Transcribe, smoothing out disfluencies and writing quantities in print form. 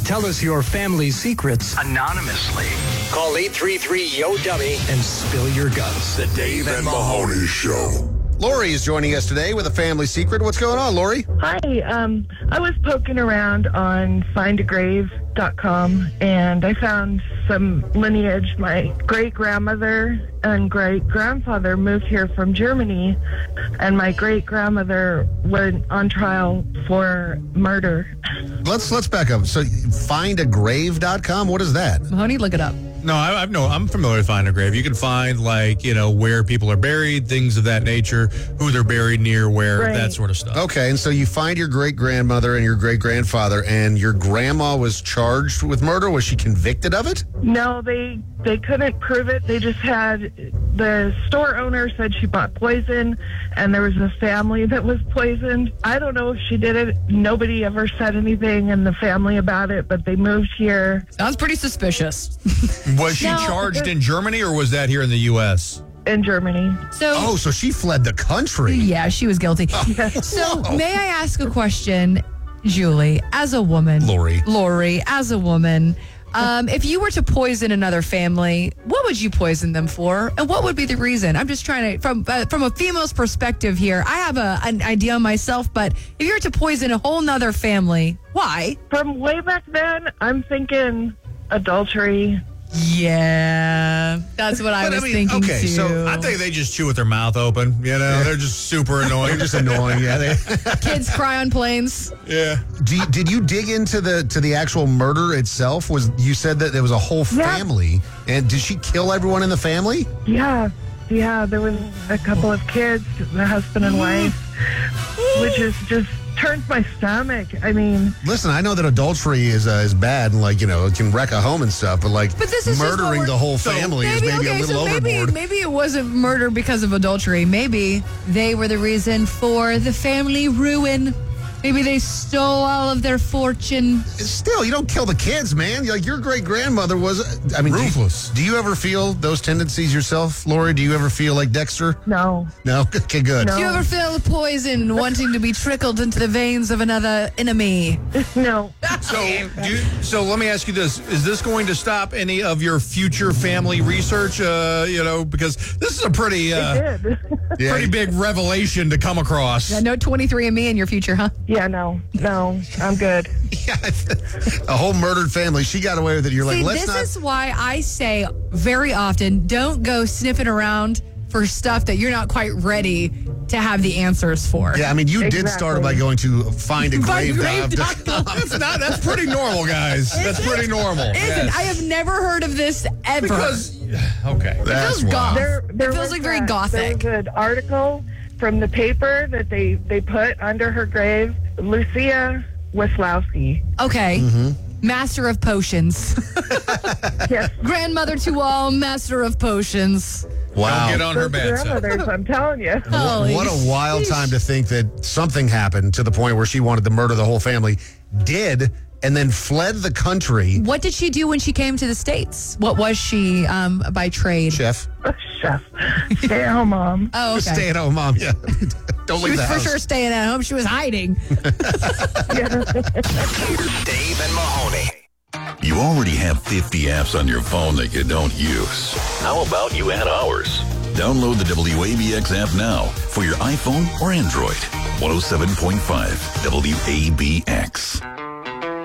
Tell us your family secrets anonymously. Call 833-YO-DUMMY and spill your guts. The Dave and Mahoney Show. Lori is joining us today with a family secret. What's going on, Lori? Hi. I was poking around on findagrave.com and I found some lineage. My great-grandmother and great-grandfather moved here from Germany, and my great-grandmother went on trial for murder. Let's back up. So findagrave.com, what is that? Mahoney, look it up. No, I'm familiar with Find a Grave. You can find, where people are buried, things of that nature, who they're buried near, where, Right. that sort of stuff. Okay, and so you find your great-grandmother and your great-grandfather, and your grandma was charged with murder. Was she convicted of it? No, they couldn't prove it. They just had, the store owner said she bought poison, and there was a family that was poisoned. I don't know if she did it. Nobody ever said anything in the family about it, but they moved here. Sounds pretty suspicious. Was she charged in Germany, or was that here in the U.S.? In Germany. So, So she fled the country. yeah, she was guilty. So, may I ask a question, Julie, as a woman? Lori, as a woman, if you were to poison another family, what would you poison them for? And what would be the reason? I'm just trying to, from a female's perspective here, I have an idea myself, but if you were to poison a whole nother family, why? From way back then, I'm thinking adultery. Yeah, that's what I was thinking okay, too. so I think they just chew with their mouth open. You know, they're just super annoying. They're just annoying. Yeah. Kids cry on planes. Yeah. Did you dig into the actual murder itself? You said that there was a whole family, and did she kill everyone in the family? Yeah, there was a couple of kids, the husband and wife, which is just turns my stomach. I mean, listen, I know that adultery is bad and it can wreck a home and stuff, but this is murdering the whole family is maybe a little overboard. Maybe it wasn't murder because of adultery. Maybe they were the reason for the family ruin. Maybe they stole all of their fortune. Still, you don't kill the kids, man. Your great-grandmother was, ruthless. Do you ever feel those tendencies yourself, Lori? Do you ever feel like Dexter? no. No? Okay, good. No. Do you ever feel the poison wanting to be trickled into the veins of another enemy? No. So let me ask you this. Is this going to stop any of your future family research? Because this is a pretty pretty big revelation to come across. Yeah, no 23andMe in your future, huh? Yeah, no, I'm good. A whole murdered family. She got away with it. You're See, like, this is why I say very often, don't go sniffing around for stuff that you're not quite ready to have the answers for. Yeah, you did start by going to findagrave.com. That's pretty normal, guys. That's pretty normal. Isn't? I have never heard of this ever. Okay. That's feels goth. wild. It feels like very gothic. There was an article from the paper that they put under her grave, Lucia Weslowski. Okay. Master of potions. Yes. Grandmother to all, master of potions. Wow. Don't get on her Those bad side. grandmothers, I'm telling you. What a wild time to think that something happened to the point where she wanted to murder the whole family. Did, and then fled the country. What did she do when she came to the States? What was she by trade? Chef. Chef. Stay-at-home mom. Oh, okay. Stay-at-home mom, yeah. Don't She leave was the for house. sure staying at home. She was hiding. Dave and Mahoney. You already have 50 apps on your phone that you don't use. How about you add ours? Download the WABX app now for your iPhone or Android. 107.5 WABX.